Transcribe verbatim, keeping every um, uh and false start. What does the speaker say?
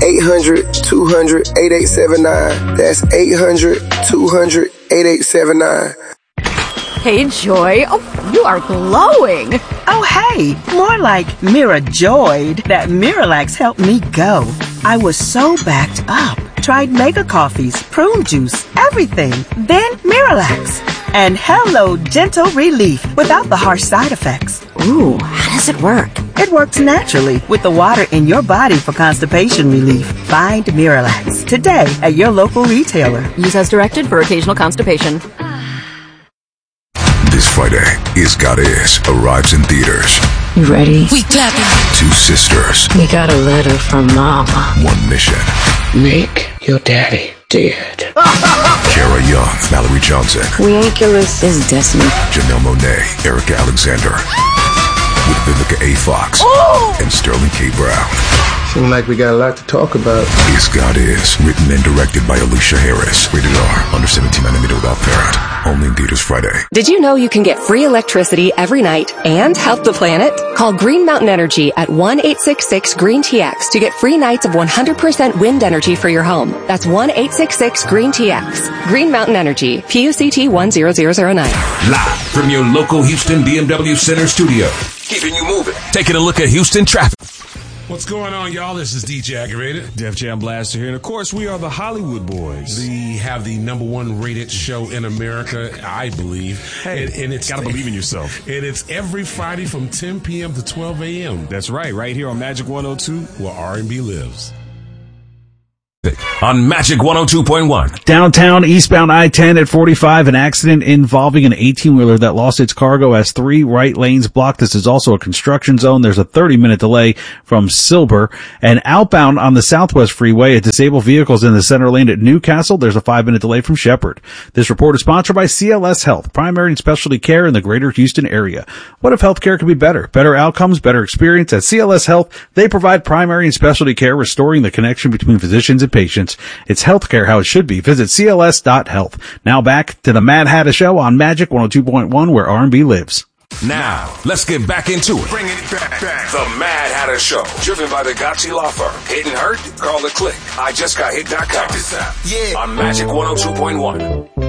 eight hundred, two hundred, eighty-eight seventy-nine. That's eight hundred, two hundred, eighty-eight seventy-nine. Hey, Joy. Oh, you are glowing. Oh, hey. More like Mira joyed that Miralax helped me go. I was so backed up. Tried mega coffees, prune juice, everything. Then Miralax. And hello, gentle relief without the harsh side effects. Ooh, how does it work? It works naturally with the water in your body for constipation relief. Find Miralax today at your local retailer. Use as directed for occasional constipation. This Friday, Is God Is arrives in theaters. You ready? We clapping. Two sisters. We got a letter from Mama. One mission. Make your daddy dead. Kara Young, Mallory Johnson. We ain't killers. It's Destiny. Janelle Monáe, Erica Alexander. With Vivica A. Fox. Oh! And Sterling K. Brown. Seems like we got a lot to talk about. Is God Is, written and directed by Alicia Harris. Rated R, under seventeen, nanometer without parent. Only in theaters Friday. Did you know you can get free electricity every night and help the planet? Call Green Mountain Energy at one eight six six green T X to get free nights of one hundred percent wind energy for your home. That's one eight six six green T X. Green Mountain Energy, P U C T one zero zero zero nine. Live from your local Houston B M W Center studio. Keeping you moving. Taking a look at Houston traffic. What's going on, y'all? This is D J Aggravated. Def Jam Blaster here. And, of course, we are the Hollywood Boys. We have the number one rated show in America, I believe. Hey, and, and it's got to believe in yourself. And it's every Friday from ten p.m. to twelve a.m. That's right, right here on Magic one oh two, where R and B lives. On Magic one oh two point one. Downtown, eastbound I ten at forty-five, an accident involving an eighteen-wheeler that lost its cargo has three right lanes blocked. This is also a construction zone. There's a thirty-minute delay from Silber. And outbound on the Southwest Freeway, a disabled vehicle is in the center lane at Newcastle. There's a five-minute delay from Shepherd. This report is sponsored by C L S Health, primary and specialty care in the greater Houston area. What if healthcare could be better? Better outcomes, better experience. At C L S Health, they provide primary and specialty care, restoring the connection between physicians and patients. It's healthcare how it should be. Visit C L S dot health. Now back to the Mad Hatter Show on Magic one oh two point one, where R and B lives. Now, let's get back into it. Bringing it back, back. The Mad Hatter Show, driven by the Gotchi Law Firm. Hit and hurt? Call the click. I just got hit dot com. Check this out. Yeah. On Magic one oh two point one.